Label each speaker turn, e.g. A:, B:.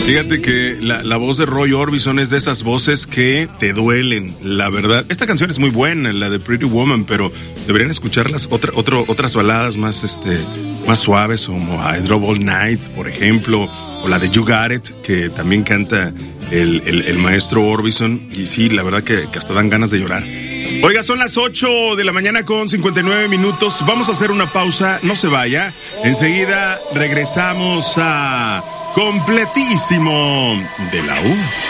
A: Fíjate que la voz de Roy Orbison es de esas voces que te duelen, la verdad. Esta canción es muy buena, la de Pretty Woman, pero deberían escucharlas otras baladas más más suaves, como I Drove All Night, por ejemplo, o la de You Got It, que también canta el maestro Orbison. Y sí, la verdad que hasta dan ganas de llorar. Oiga, son las 8 de la mañana con 59 minutos. Vamos a hacer una pausa, no se vaya. Enseguida regresamos a Completísimo de la U.